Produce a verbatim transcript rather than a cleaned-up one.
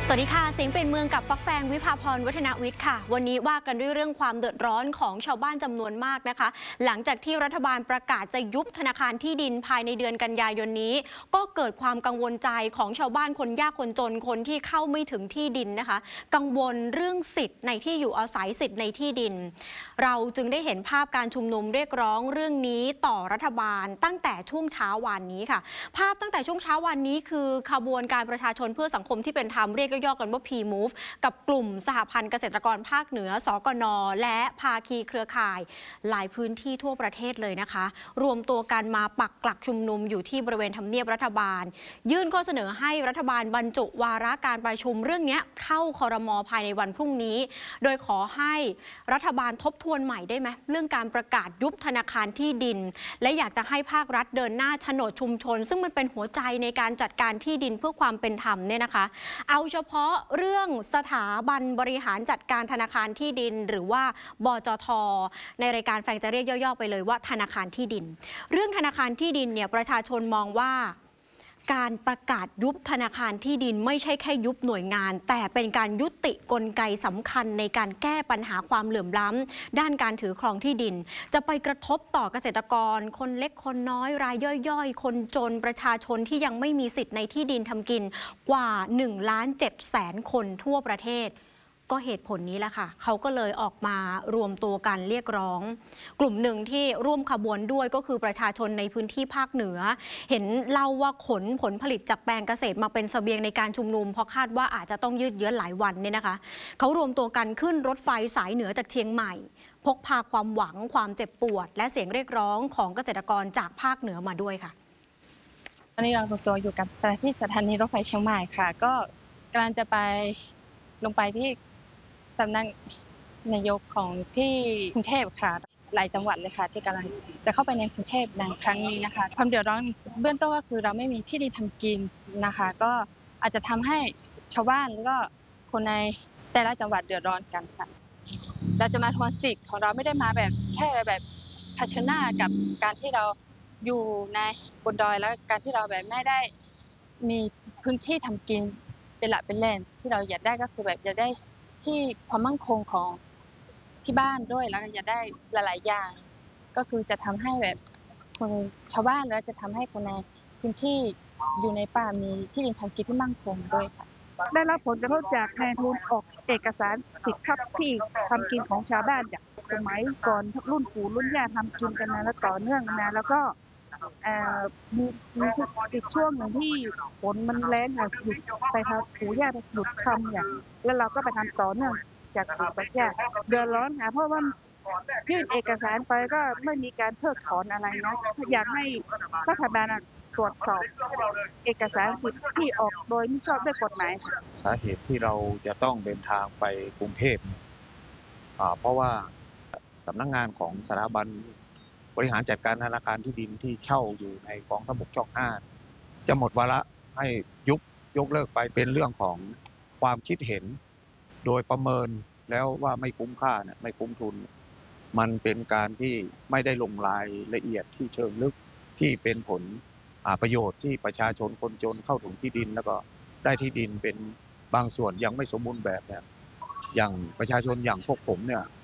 สวัสดีค่ะเสียงเปลี่ยนเมืองกับฟักแฟงวิภาพรวัฒนวิทย์ค่ะวันนี้ว่ากันด้วยเรื่องความเดือดร้อนของชาวบ้านจำนวนมากนะคะหลังจากที่รัฐบาลประกาศจะยุบธนาคารที่ดินภายในเดือนกันยายนนี้ก็เกิดความกังวลใจของชาวบ้านคนยากคนจนคนที่เข้าไม่ถึงที่ดินนะคะกังวลเรื่องสิทธิ์ในที่อยู่อาศัยสิทธิ์ในที่ดินเราจึงได้เห็นภาพการชุมนุมเรียกร้องเรื่องนี้ต่อรัฐบาลตั้งแต่ช่วงเช้าวันนี้ค่ะภาพตั้งแต่ช่วงเช้าวันนี้คือขบวนการประชาชนเพื่อสังคมที่เป็นธรรมเรียกย่อๆกันว่า พี มูฟ กับกลุ่มสหพันธ์เกษตรกรภาคเหนือสกน.และภาคีเครือข่ายหลายพื้นที่ทั่วประเทศเลยนะคะรวมตัวกันมาปักหลักชุมนุมอยู่ที่บริเวณทำเนียบรัฐบาลยื่นข้อเสนอให้รัฐบาลบรรจุวาระการประชุมเรื่องนี้เข้าครม.ภายในวันพรุ่งนี้โดยขอให้รัฐบาลทบทวนใหม่ได้ไหมเรื่องการประกาศยุบธนาคารที่ดินและอยากจะให้ภาครัฐเดินหน้าโฉนดชุมชนซึ่งมันเป็นหัวใจในการจัดการที่ดินเพื่อความเป็นธรรมเนี่ยนะคะเอาเฉพาะเรื่องสถาบันบริหารจัดการธนาคารที่ดินหรือว่าบจท.ในรายการแฟงจะเรียกย่อๆไปเลยว่าธนาคารที่ดินเรื่องธนาคารที่ดินเนี่ยประชาชนมองว่าการประกาศยุบธนาคารที่ดินไม่ใช่แค่ยุบหน่วยงานแต่เป็นการยุติกลไกสำคัญในการแก้ปัญหาความเหลื่อมล้ำด้านการถือครองที่ดินจะไปกระทบต่อเกษตรกรคนเล็กคนน้อยรายย่อยๆคนจนประชาชนที่ยังไม่มีสิทธิ์ในที่ดินทำกินกว่าหนึ่งล้านเจ็ดแสนคนทั่วประเทศก็เหตุผลนี้แหละค่ะเขาก็เลยออกมารวมตัวกันเรียกร้องกลุ่มหนึ่งที่ร่วมขบวนด้วยก็คือประชาชนในพื้นที่ภาคเหนือเห็นเล่าว่าขนผลผลิตจากแปลงเกษตรมาเป็นเสบียงในการชุมนุมเพราะคาดว่าอาจจะต้องยืดเยื้อหลายวันเนี่ยนะคะเขารวมตัวกันขึ้นรถไฟสายเหนือจากเชียงใหม่พกพาความหวังความเจ็บปวดและเสียงเรียกร้องของเกษตรกรจากภาคเหนือมาด้วยค่ะตอนนี้เรารวมตัวอยู่กับที่สถานีรถไฟเชียงใหม่ค่ะก็กำลังจะไปลงไปที่สำนักนายกของที่กรุงเทพค่ะหลายจังหวัดเลยค่ะที่กำลังจะเข้าไปในกรุงเทพในครั้งนี้นะคะความเดือดร้อนเบื้องต้นก็คือเราไม่มีที่ดินทำกินนะคะก็อาจจะทำให้ชาวบ้านแล้วก็คนในแต่ละจังหวัดเดือดร้อนกันค่ะเราจะมาทวงสิทธิ์ของเราไม่ได้มาแบบแค่แบบเผชิญหน้ากับการที่เราอยู่ในบนดอยแล้วการที่เราแบบไม่ได้มีพื้นที่ทำกินเป็นหลักเป็นแหล่งที่เราอยากได้ก็คือแบบอยากได้ที่ความมั่นคงของที่บ้านด้วยแล้วก็อยากได้หลายๆอย่างก็คือจะทำให้แบบคนชาวบ้านแล้วจะทำให้คนในพื้นที่อยู่ในป่ามีที่ดินทำกินที่มั่นคงด้วยค่ะได้รับผลกระทบจากนายทุนออกเอกสารสิทธิ์ทับที่ทำกินของชาวบ้านจากสมัยก่อนรุ่นปู่รุ่นย่าทำกินกันมาแล้วต่อเนื่องมาแล้วก็มีมีอีกช่วงหนึ่งที่ฝนมันแรงค่ะหยุดไปทำปู่ย่าหยุดทำอย่างแล้วเราก็ไปทำต่อเนื่องจากปู่จากย่าเดือดร้อนค่ะเพราะว่ายื่นเอกสารไปก็ไม่มีการเพิกถอนอะไรนะอยากให้รัฐบาลตรวจสอบเอกสารสิทธิ์ที่ออกโดยไม่ชอบด้วยกฎหมายค่ะสาเหตุที่เราจะต้องเดินทางไปกรุงเทพเพราะว่าสำนักงานของสถาบันบริหารจัดการธนาคารที่ดินที่เช่าอยู่ในกองทัพบกช่องห้าจะหมดวาระให้ยุบยกเลิกไปเป็นเรื่องของความคิดเห็นโดยประเมินแล้วว่าไม่คุ้มค่าเนี่ยไม่คุ้มทุนมันเป็นการที่ไม่ได้ลงรายละเอียดที่เชิงลึกที่เป็นผลประโยชน์ที่ประชาชนคนจนเข้าถึงที่ดินแล้วก็ได้ที่ดินเป็นบางส่วนยังไม่สมบูรณ์แบบเนี่ยอย่างประชาชนอย่างพวกผมเนี่ย